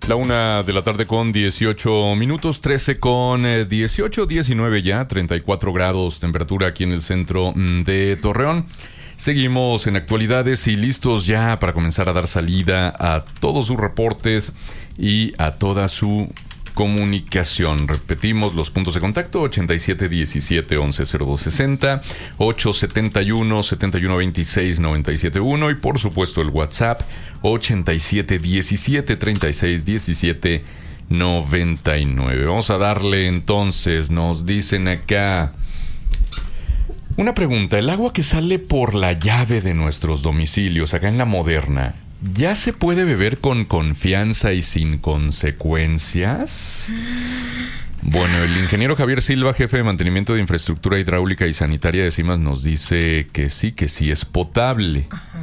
La 1:00 con 18 minutos, 13 con 18, 19 ya, 34 grados temperatura aquí en el centro de Torreón. Seguimos en actualidades y listos ya para comenzar a dar salida a todos sus reportes y a toda su comunicación. Repetimos los puntos de contacto: 87 17 11 02 60, 871 71 26 97 1 y por supuesto el WhatsApp 87 17 36 17 99. Vamos a darle entonces. Nos dicen acá una pregunta: el agua que sale por la llave de nuestros domicilios acá en La Moderna, ¿ya se puede beber con confianza y sin consecuencias? Bueno, el ingeniero Javier Silva, jefe de mantenimiento de infraestructura hidráulica y sanitaria de CIMAS, nos dice que sí es potable. Ajá.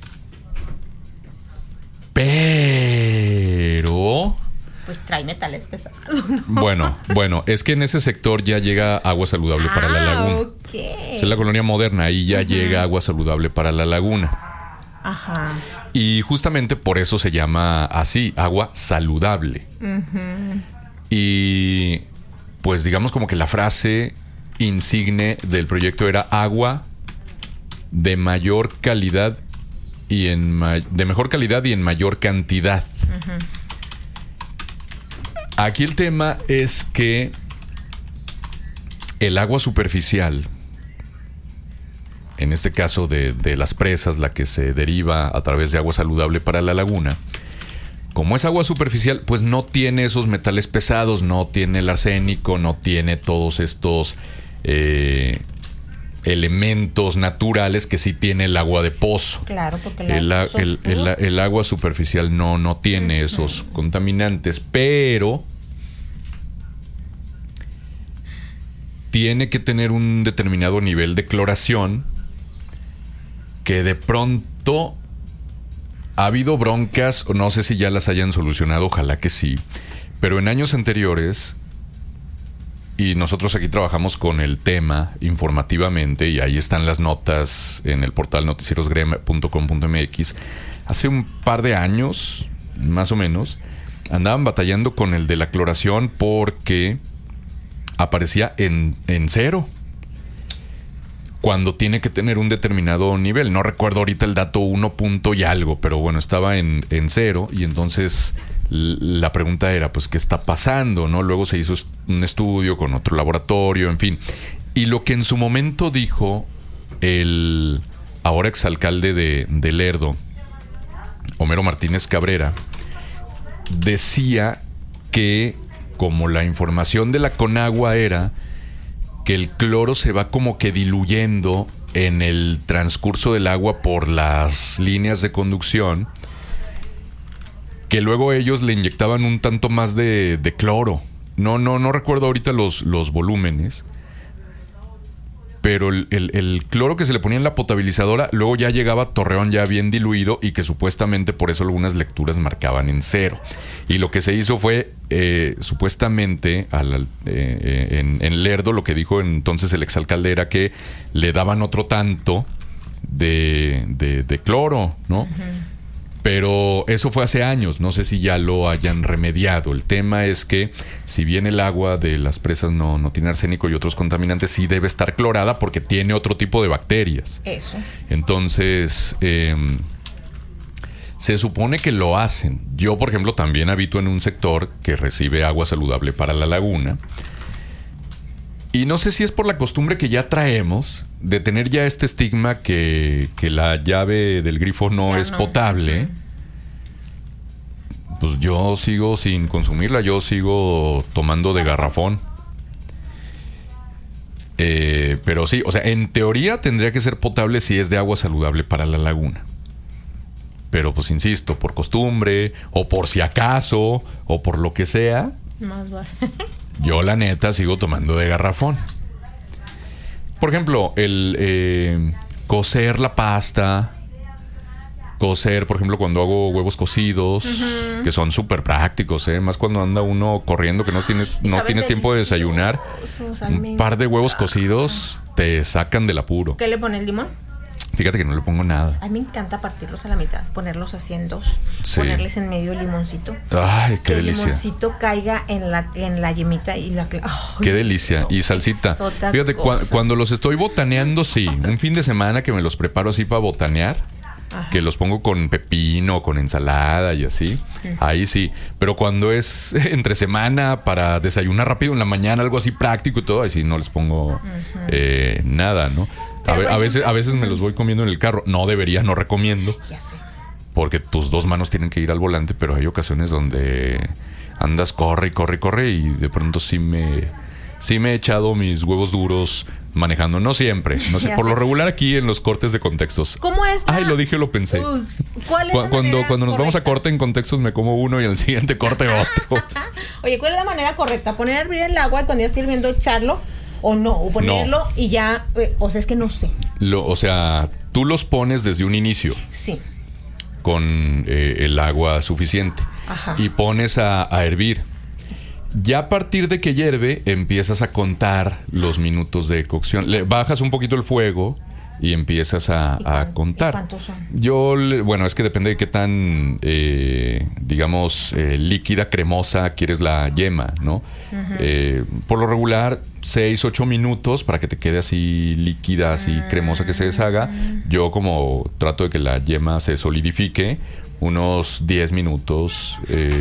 Pero... pues trae metales pesados, ¿no? Bueno, es que en ese sector ya llega agua saludable para la laguna. Okay. Es la colonia Moderna, ahí ya llega agua saludable para la laguna. Ajá. Y justamente por eso se llama así, agua saludable. Y pues digamos como que la frase insigne del proyecto era agua de mayor calidad y de mejor calidad y en mayor cantidad. Aquí el tema es que el agua superficial, en este caso de las presas, la que se deriva a través de agua saludable para la laguna, como es agua superficial, pues no tiene esos metales pesados, no tiene el arsénico, no tiene todos estos elementos naturales que sí tiene el agua de pozo. Claro, porque el agua superficial no tiene esos contaminantes, pero tiene que tener un determinado nivel de cloración que de pronto ha habido broncas, no sé si ya las hayan solucionado, ojalá que sí, pero en años anteriores, y nosotros aquí trabajamos con el tema informativamente, y ahí están las notas en el portal noticierosgrem.com.mx, hace un par de años, más o menos, andaban batallando con el de la cloración porque aparecía en cero, cuando tiene que tener un determinado nivel. No recuerdo ahorita el dato 1 punto y algo, pero bueno, estaba en cero. Y entonces la pregunta era, pues, ¿qué está pasando? ¿No? Luego se hizo un estudio con otro laboratorio, en fin. Y lo que en su momento dijo el ahora exalcalde de Lerdo, Homero Martínez Cabrera, decía que como la información de la Conagua era que el cloro se va como que diluyendo en el transcurso del agua por las líneas de conducción, que luego ellos le inyectaban un tanto más de cloro. No recuerdo ahorita los volúmenes, pero el cloro que se le ponía en la potabilizadora luego ya llegaba a Torreón ya bien diluido, y que supuestamente por eso algunas lecturas marcaban en cero. Y lo que se hizo fue supuestamente en Lerdo, lo que dijo entonces el exalcalde era que le daban otro tanto de cloro, ¿no? Pero eso fue hace años, no sé si ya lo hayan remediado. El tema es que si bien el agua de las presas no tiene arsénico y otros contaminantes, sí debe estar clorada porque tiene otro tipo de bacterias. Eso. Entonces, se supone que lo hacen. Yo, por ejemplo, también habito en un sector que recibe agua saludable para la laguna. Y no sé si es por la costumbre que ya traemos de tener ya este estigma que la llave del grifo no es potable. Pues yo sigo sin consumirla, yo sigo tomando de garrafón. Pero sí, o sea, en teoría tendría que ser potable si es de agua saludable para la laguna. Pero pues insisto, por costumbre, o por si acaso, o por lo que sea, más vale. Yo la neta sigo tomando de garrafón. Por ejemplo, el cocer la pasta, cocer, por ejemplo, cuando hago huevos cocidos, que son súper prácticos, más cuando anda uno corriendo que no tienes tiempo de desayunar. Un par de huevos cocidos te sacan del apuro. ¿Qué le pones, limón? Fíjate que no le pongo nada. A mí me encanta partirlos a la mitad, ponerlos así en dos, Sí. ponerles en medio limoncito. Ay, qué que el delicia. limoncito caiga en la yemita y la... ¡Ay! Qué delicia. Y salsita. Es otra Fíjate, cosa. cuando los estoy botaneando, sí. Un fin de semana que me los preparo así para botanear, Ajá. que los pongo con pepino, con ensalada y así. Ahí sí. Pero cuando es entre semana para desayunar rápido en la mañana, algo así práctico y todo, ahí sí no les pongo nada, ¿no? Pero, A veces me los voy comiendo en el carro. No debería, no recomiendo. Ya sé. Porque tus dos manos tienen que ir al volante, pero hay ocasiones donde andas, corre y de pronto sí me he echado mis huevos duros manejando. No siempre, no sé, Ya por sé. lo regular aquí en los cortes de contextos. ¿Cómo es? Ay, lo dije, lo pensé. ¿Cuál es la manera Cuando nos vamos a correcta? corte en contextos me como uno y en el siguiente corte otro. Oye, ¿cuál es la manera correcta? ¿Poner a hervir el agua y cuando ya esté hirviendo echarlo? ¿O no? ¿O ponerlo y ya? O sea, es que no sé. O sea, tú los pones desde un inicio Sí. con el agua suficiente. Ajá. Y pones a hervir. Ya a partir de que hierve, empiezas a contar los minutos de cocción. Le bajas un poquito el fuego y empiezas a contar. ¿Cuántos son? Bueno, es que depende de qué tan, digamos, líquida, cremosa quieres la yema, ¿no? Por lo regular, 6-8 minutos para que te quede así líquida, así cremosa, que se deshaga. Yo como trato de que la yema se solidifique, unos 10 minutos.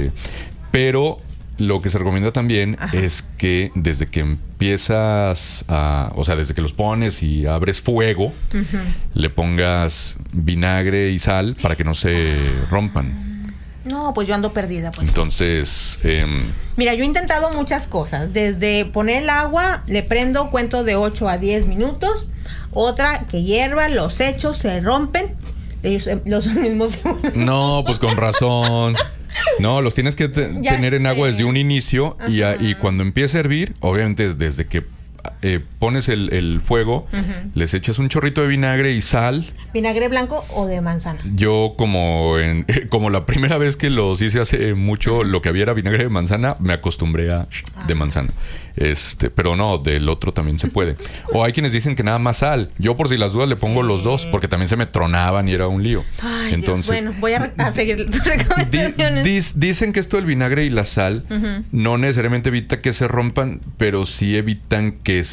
Pero lo que se recomienda también es que desde que empiezas o sea, desde que los pones y abres fuego, le pongas vinagre y sal para que no se rompan. No, pues yo ando perdida, pues. Entonces, Mira, yo he intentado muchas cosas. Desde poner el agua, le prendo, cuento de 8 a 10 minutos. Otra, que hierva, los echo, se rompen. Ellos los mismos. no, pues con razón. No, los tienes que Ya tener en agua sé. desde un inicio y cuando empiece a hervir, obviamente desde que pones el fuego, les echas un chorrito de vinagre y sal. ¿Vinagre blanco o de manzana? Yo como la primera vez que los hice hace mucho, lo que había era vinagre de manzana, me acostumbré a de manzana. Pero no, del otro también se puede. O hay quienes dicen que nada más sal. Yo por si las dudas le pongo los dos, porque también se me tronaban y era un lío. Ay, Entonces, Dios, bueno, voy a seguir tus recomendaciones. dicen que esto del vinagre y la sal no necesariamente evita que se rompan, pero sí evitan que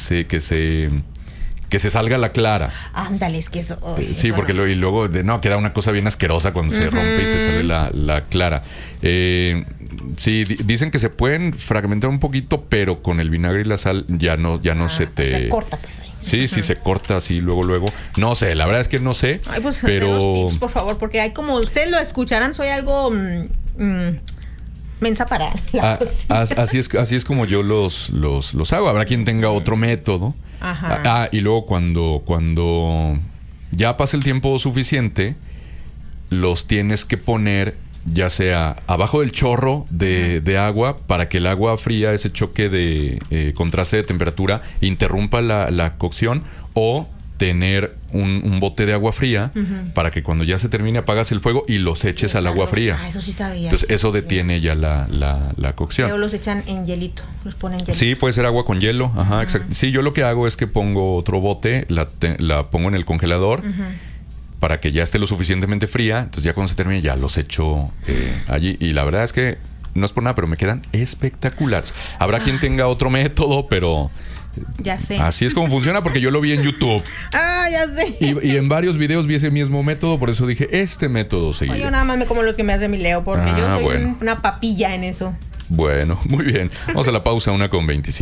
se salga la clara. Ándale, es que eso... ay, Sí, eso porque no. luego queda una cosa bien asquerosa cuando se rompe y se sale la clara. Sí, dicen que se pueden fragmentar un poquito, pero con el vinagre y la sal ya no se te... Se corta, pues ahí. Sí, se corta así luego. No sé, la verdad es que no sé, Ay, pues pero... denos tips, por favor, porque hay como... Ustedes lo escucharán, soy algo... mensa para la cocina. Así es como yo los hago. Habrá quien tenga otro método. Ajá. Y luego cuando ya pasa el tiempo suficiente, los tienes que poner ya sea abajo del chorro de agua para que el agua fría, ese choque de contraste de temperatura, interrumpa la cocción, o tener un bote de agua fría para que cuando ya se termine apagas el fuego y los eches al agua fría. Ah, eso sí sabía. Entonces eso detiene ya la cocción. Pero los echan en hielito, los ponen en hielito. Sí, puede ser agua con hielo. Ajá, exacto. Sí, yo lo que hago es que pongo otro bote, la pongo en el congelador para que ya esté lo suficientemente fría. Entonces ya cuando se termine ya los echo allí. Y la verdad es que no es por nada, pero me quedan espectaculares. Habrá quien tenga otro método, pero... Ya sé. Así es como funciona porque yo lo vi en YouTube. Ah, ya sé. Y en varios videos vi ese mismo método, por eso dije, este método seguiré. Yo nada más me como los que me hace mi Leo, porque yo soy bueno. una papilla en eso. Bueno, muy bien. Vamos a la pausa, 1:27.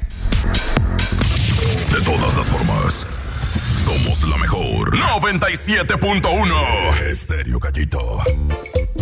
De todas las formas, somos la mejor. 97.1 Estéreo Gallito.